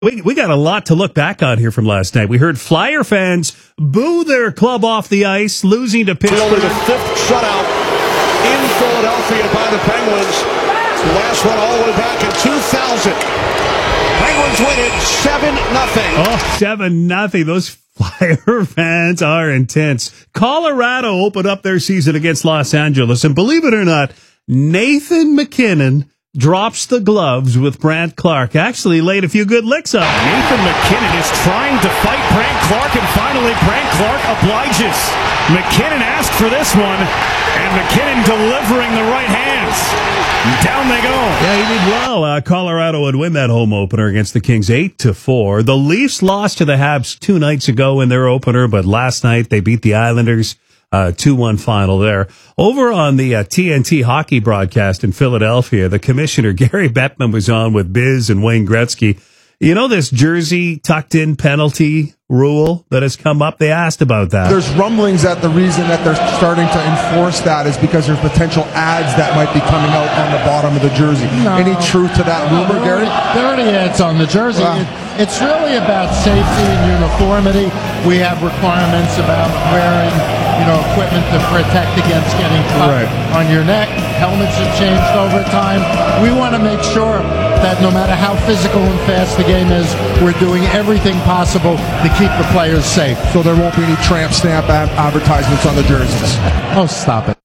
We got a lot to look back on here from last night. We heard Flyer fans boo their club off the ice, losing to Pittsburgh. Only the fifth shutout in Philadelphia by the Penguins. The last one all the way back in 2000. Penguins win it 7-0. Oh, 7-0. Those Flyer fans are intense. Colorado opened up their season against Los Angeles, and believe it or not, Nathan MacKinnon drops the gloves with Brandt Clarke. Actually laid a few good licks up. Nathan MacKinnon is trying to fight Brandt Clarke, and finally Brandt Clarke obliges. MacKinnon asked for this one, and MacKinnon delivering the right hands. Down they go. Yeah, he did well. Colorado would win that home opener against the Kings 8-4. The Leafs lost to the Habs 2 nights ago in their opener, but last night they beat the Islanders 2-1 final there. Over on the TNT hockey broadcast in Philadelphia, the commissioner, Gary Bettman, was on with Biz and Wayne Gretzky. You know this jersey tucked-in penalty rule that has come up? They asked about that. There's rumblings that the reason that they're starting to enforce that is because there's potential ads that might be coming out on the bottom of the jersey. No. Any truth to that rumor, Gary? There are already ads on the jersey. It's really about safety and uniformity. We have requirements about wearing, equipment to protect against getting cut on your neck. Helmets have changed over time. We want to make sure that no matter how physical and fast the game is, we're doing everything possible to keep the players safe. So there won't be any tramp stamp advertisements on the jerseys. Oh, stop it.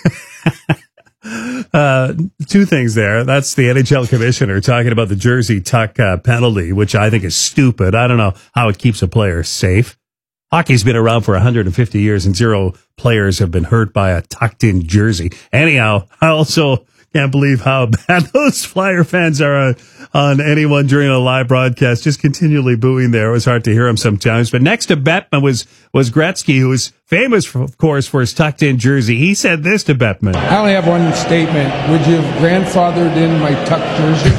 Two things there. That's the NHL commissioner talking about the jersey tuck penalty, which I think is stupid. I don't know how it keeps a player safe. Hockey's been around for 150 years and 0 players have been hurt by a tucked-in jersey. Anyhow, I also can't believe how bad those Flyer fans are on anyone during a live broadcast, just continually booing there. It was hard to hear him sometimes. But next to Bettman was Gretzky, who was famous, of course, for his tucked-in jersey. He said this to Bettman. I only have one statement. Would you have grandfathered in my tucked jersey?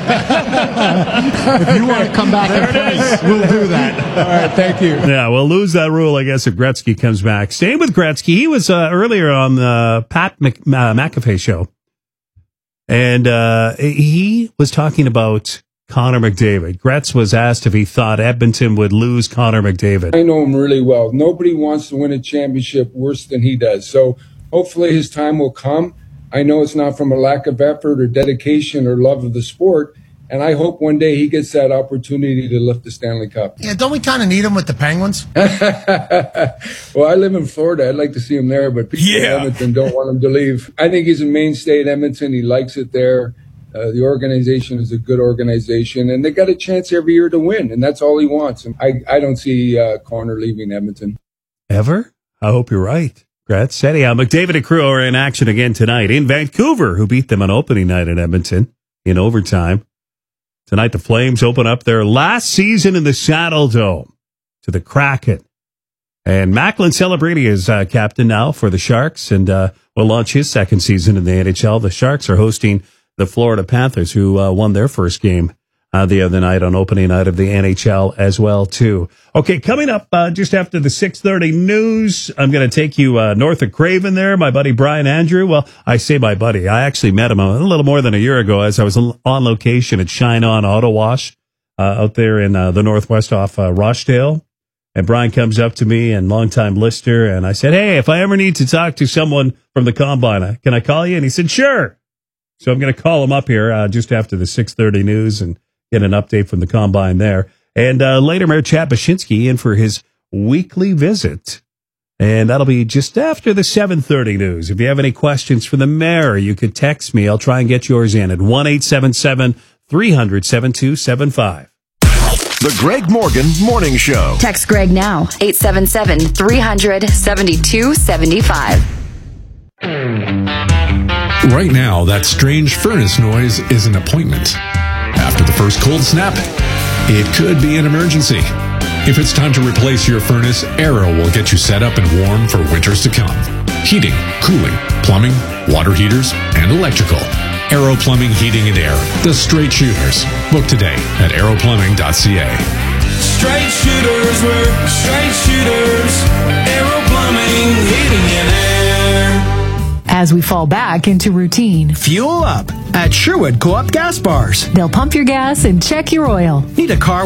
If you want to come back and play, we'll do that. All right, thank you. Yeah, we'll lose that rule, I guess, if Gretzky comes back. Staying with Gretzky, he was earlier on the Pat McAfee show. And he was talking about Connor McDavid. Gretz was asked if he thought Edmonton would lose Connor McDavid. I know him really well. Nobody wants to win a championship worse than he does. So hopefully his time will come. I know it's not from a lack of effort or dedication or love of the sport. And I hope one day he gets that opportunity to lift the Stanley Cup. Yeah, don't we kind of need him with the Penguins? Well, I live in Florida. I'd like to see him there, but people in Edmonton don't want him to leave. I think he's a mainstay at Edmonton. He likes it there. The organization is a good organization, and they got a chance every year to win, and that's all he wants. And I don't see Connor leaving Edmonton. Ever? I hope you're right. Gretz. Anyhow, McDavid and crew are in action again tonight in Vancouver, who beat them on opening night in Edmonton in overtime. Tonight, the Flames open up their last season in the Saddle Dome to the Kraken. And Macklin celebrating as captain now for the Sharks and will launch his second season in the NHL. The Sharks are hosting the Florida Panthers, who won their first game the other night on opening night of the NHL as well, too. Okay, coming up just after the 6:30 news, I'm going to take you north of Craven there. My buddy Brian Andrew. Well, I say my buddy. I actually met him a little more than a year ago as I was on location at Shine On Auto Wash out there in the Northwest off Rochdale. And Brian comes up to me, and longtime listener, and I said, hey, if I ever need to talk to someone from the Combine, can I call you? And he said, sure. So I'm going to call him up here just after the 6:30 news and get an update from the Combine there. And later, Mayor Chad Bashinsky in for his weekly visit. And that'll be just after the 7:30 news. If you have any questions for the mayor, you could text me. I'll try and get yours in at 1-877-300-7275. The Greg Morgan Morning Show. Text Greg now, 877-300-7275. Right now, that strange furnace noise is an appointment. After the first cold snap, it could be an emergency. If it's time to replace your furnace, Arrow will get you set up and warm for winters to come. Heating, cooling, plumbing, water heaters, and electrical. Arrow Plumbing, Heating, and Air. The Straight Shooters. Book today at arrowplumbing.ca. Straight shooters, we're straight shooters. Arrow Plumbing, Heating, and Air. as we fall back into routine. Fuel up at Sherwood Co-op Gas Bars. They'll pump your gas and check your oil. Need a car